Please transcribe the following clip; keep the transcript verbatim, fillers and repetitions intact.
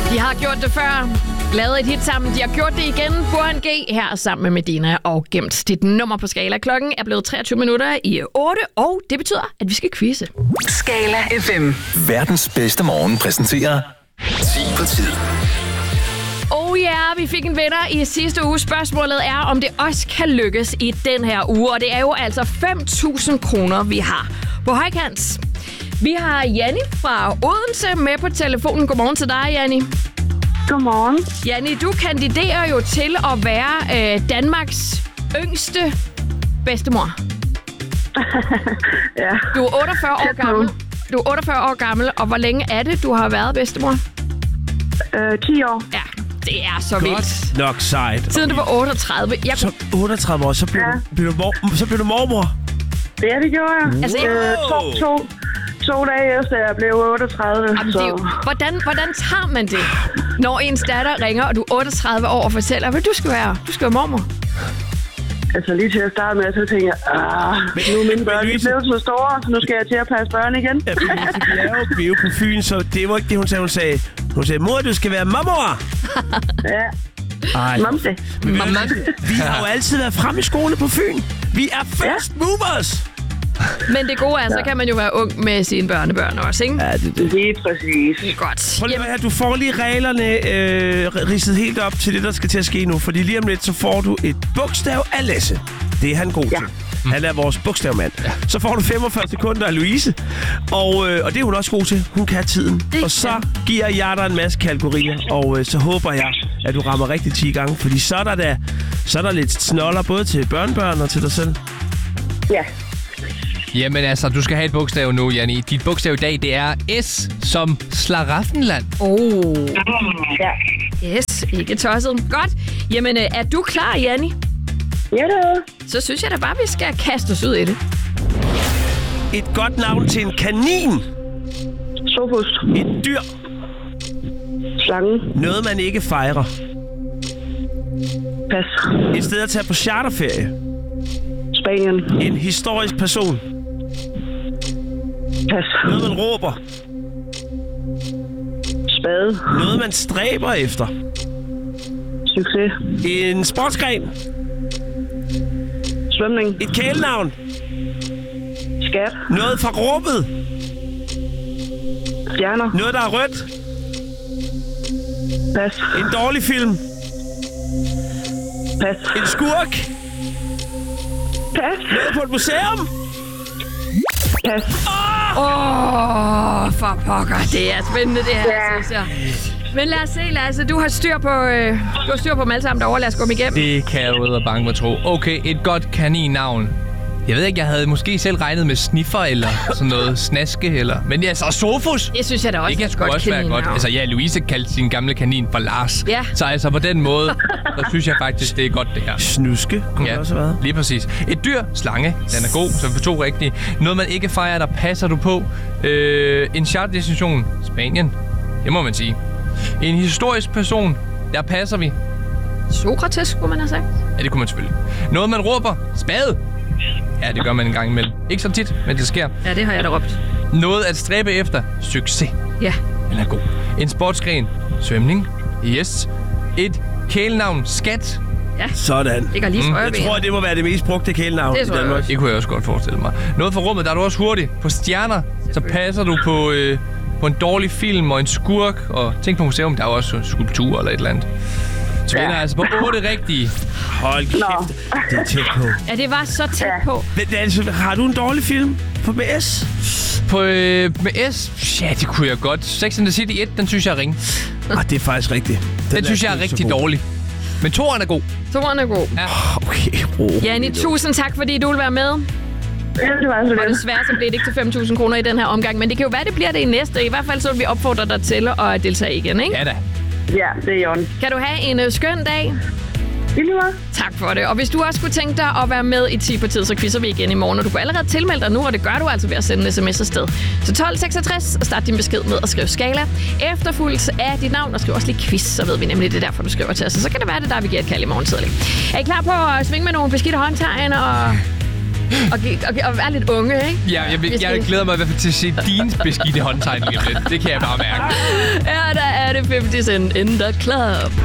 De har gjort det før. Lavet et hit sammen. De har gjort det igen. Burhan G her sammen med Medina og Gemt. Dit nummer på Skala. Klokken er blevet treogtyve minutter i otte, og det betyder, at vi skal quizze. Skala F M. Verdens bedste morgen præsenterer ti på tid. Oh ja, yeah, vi fik en vinder i sidste uge. Spørgsmålet er, om det også kan lykkes i den her uge. Og det er jo altså fem tusind kroner, vi har på højkant. Vi har Janni fra Odense med på telefonen. Godmorgen til dig, Janni. Godmorgen. Janni, du kandiderer jo til at være øh, Danmarks yngste bedstemor. Ja. Du er otteogfyrre år gammel. Du er otteogfyrre år gammel, og hvor længe er det, du har været bedstemor? Øh, ti år. Ja, det er så vildt. Godt nok sejt. Siden du var otteogtredive. Jeg... Så otteogtredive år, så blev, Ja. du, blev, du, mor, så blev du mormor. Ja, det gjorde jeg. Altså, jeg- øh, to, to, to dage efter, jeg blev otteogtredive. Jamen, det er jo... så... hvordan, hvordan tager man det, når ens datter ringer, og du er otteogtredive år og fortæller, hvad du skal være? Du skal være mormor. Altså lige til at starte med, så tænkte jeg, ah, Men- nu er mine børn de Louise- blevet så store, så nu skal jeg til at passe børn igen. Ja, fordi vi er jo, vi er jo på Fyn, så det var ikke det, hun sagde. Hun sagde, hun sagde mor, du skal være mormor. Ja, Ej, mamse. men ved du hvad? Vi har jo altid været fremme i skoene på Fyn. Vi er first movers. Men det gode er, så kan man jo være ung med sine børnebørn også, ikke? Ja, det er det. Lige præcis. Godt. Prøv lige at høre, du får lige reglerne øh, ridset helt op til det, der skal til at ske nu. Fordi lige om lidt, så får du et bogstav af Lasse. Det er han god Ja. til. Han er vores bogstavmand. Ja. Så får du femogfyrre sekunder af Louise. Og, øh, og det er hun også god til. Hun kan tiden. Det Og så kan. giver jeg dig en masse kategorier. Og øh, så håber jeg, at du rammer rigtig ti gange. Fordi så er der, da, så er der lidt snoller både til børnebørn og til dig selv. Ja. Jamen altså, du skal have et bogstav nu, Janni. Dit bogstav i dag, det er S som Slaraffenland. Oh. Ja. Yes, ikke tosset. Godt. Jamen, øh, er du klar, Janni? Ja, det er. Så synes jeg da bare, vi skal kaste os ud i det. Et godt navn til en kanin. Sofus. Et dyr. Slangen. Noget, man ikke fejrer. Pas. Et sted at tage på charterferie. Spanien. En historisk person. Pas. Noget, man råber. Spade. Noget, man stræber efter. Succes. En sportsgren. Svømning. Et kælenavn. Skat. Noget fra rummet. Stjerner. Noget, der er rødt. Pas. En dårlig film. Pas. En skurk. Pas. Noget på et museum. Pas. Åh, oh, for pokker. Det er spændende, det her, Ja. synes jeg. Men lad os se, Lasse. Du har styr på, øh, du har styr på dem alle sammen derovre. Lad os gå dem igennem. Det kan jeg ud og bange mig tro. Okay, et godt kaninnavn. Jeg ved ikke, jeg havde måske selv regnet med sniffer eller sådan noget snaske eller... Men ja, så Sofus! Det synes jeg da også Det kan er et sgu godt også være godt. kaninnavn. Altså ja, Louise kaldte sin gamle kanin for Lars. Ja. Så altså på den måde, så synes jeg faktisk, det er godt det her. Snuske kunne det også have været. Lige præcis. Et dyr, slange, den er god, så vi får to rigtige. Noget, man ikke fejrer, der passer du på. Øh, en charterdestination, Spanien. Det må man sige. En historisk person, der passer vi. Sokrates, skulle man have sagt. Ja, det kunne man selvfølgelig. Noget, man råber, spade. Ja, det gør man en gang imellem. Ikke så tit, men det sker. Ja, det har jeg da råbt. Noget at stræbe efter, succes. Ja. Den er god. En sportsgren, svømning. Yes. Et kælenavn, skat. Sådan. Det går lige for Jeg tror, det må være det mest brugte kælenavn Det i tror jeg Danmark. også. Det kunne jeg også godt forestille mig. Noget fra rummet, der er du også hurtig. På stjerner, så passer du på, øh, på en dårlig film og en skurk. Og tænk på museum, der er også skulptur eller et eller andet. Så vinder altså på otte rigtige. Hold kæft, det er tæt på. Ja, det var så tæt på. Men altså, har du en dårlig film på med S? På, øh, med S? Ja, det kunne jeg godt. Sex and the City et, den synes jeg er ringe. Ah, det er faktisk rigtigt. Den synes jeg er sgu ikke så rigtig god. dårlig. Men toeren er god. Toren er god. Ja. Okay, ro. Janni, tusind tak, fordi du vil være med. Ja, det var så Og det. desværre så blev det ikke til fem tusind kroner i den her omgang, men det kan jo være, det bliver det i næste. I hvert fald så vil vi opfordre dig til at deltage igen, ikke? Ja da. Ja, det er Jon. Kan du have en uh, skøn dag? I lige måde. Tak for det. Og hvis du også kunne tænke dig at være med i ti på tid, så quizzer vi igen i morgen. Og du kan allerede tilmelde dig nu, og det gør du altså ved at sende en sms afsted. Så tolv seksogtres, og start din besked med at skrive Skala. Efterfulgt af dit navn, og skriv også lige quiz, så ved vi nemlig, det er derfor, du skriver til os. Så, så kan det være, det der, vi giver et kald i morgen tidlig. Er I klar på at svinge med nogle beskidte håndtegn og, og, og, og være lidt unge, ikke? Ja, jeg, jeg, jeg glæder mig i hvert fald til at se dine beskidte håndtegn lige om lidt. Det kan jeg bare mærke. Ja, der er det halvtreds Cent in the club.